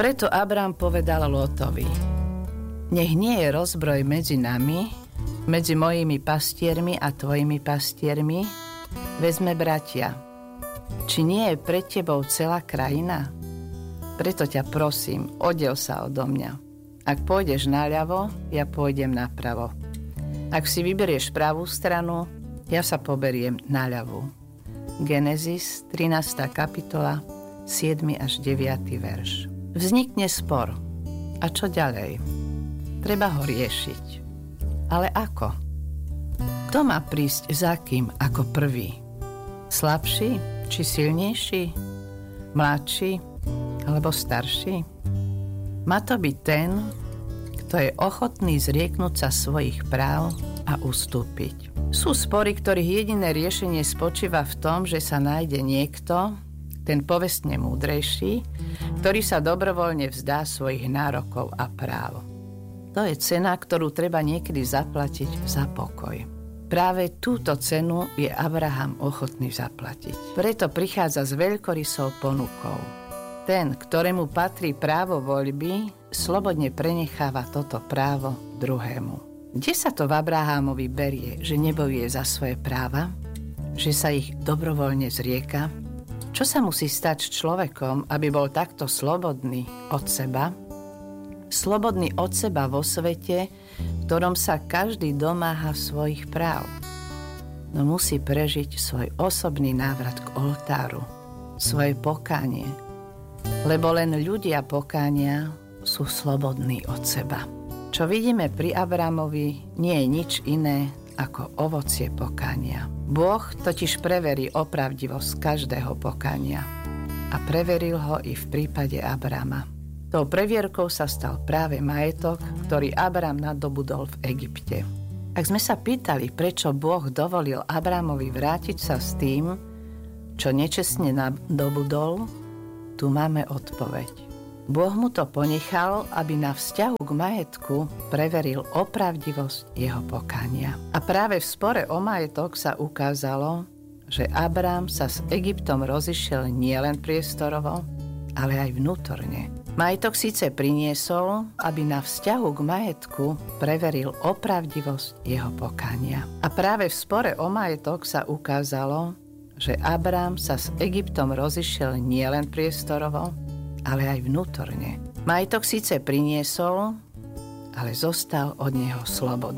Preto Abrám povedal Lótovi: nech nie je rozbroj medzi nami, medzi mojimi pastiermi a tvojimi pastiermi, veď sme bratia. Či nie je pred tebou celá krajina? Preto ťa prosím, oddiel sa odo mňa. Ak pôjdeš naľavo, ja pôjdem napravo. Ak si vyberieš pravú stranu, ja sa poberiem naľavú. Genesis, 13. kapitola, 7. až 9. verš. Vznikne spor. A čo ďalej? Treba ho riešiť. Ale ako? Kto má prísť za kým ako prvý? Slabší či silnejší? Mladší alebo starší? Má to byť ten, kto je ochotný zrieknúť sa svojich práv a ustúpiť. Sú spory, ktorých jediné riešenie spočíva v tom, že sa nájde niekto, ten povestne múdrejší, ktorý sa dobrovoľne vzdá svojich nárokov a práv. To je cena, ktorú treba niekedy zaplatiť za pokoj. Práve túto cenu je Abraham ochotný zaplatiť. Preto prichádza s veľkorysou ponukou. Ten, ktorému patrí právo voľby, slobodne prenecháva toto právo druhému. Kde sa to v Abrahámovi berie, že nebojuje za svoje práva? Že sa ich dobrovoľne zrieka? Čo sa musí stať s človekom, aby bol takto slobodný od seba? Slobodný od seba vo svete, v ktorom sa každý domáha svojich práv. No musí prežiť svoj osobný návrat k oltáru, svoje pokánie, lebo len ľudia pokánia sú slobodní od seba. Čo vidíme pri Abramovi, nie je nič iné ako ovocie pokánia. Boh totiž preverí opravdivosť každého pokánia a preveril ho i v prípade Abrama. Tou previerkou sa stal práve majetok, ktorý Abram nadobudol v Egypte. Ak sme sa pýtali, prečo Boh dovolil Abramovi vrátiť sa s tým, čo nečestne nadobudol, tu máme odpoveď. Boh mu to ponechal, aby na vzťahu k majetku preveril opravdivosť jeho pokánia. A práve v spore o majetok sa ukázalo, že Abram sa s Egyptom rozišiel nielen priestorovo, ale aj vnútorne. Majetok síce priniesol, aby na vzťahu k majetku preveril opravdivosť jeho pokánia. A práve v spore o majetok sa ukázalo, že Abram sa s Egyptom rozišiel nielen priestorovo, ale aj vnútorne. Majetok síce priniesol, ale zostal od neho slobodný.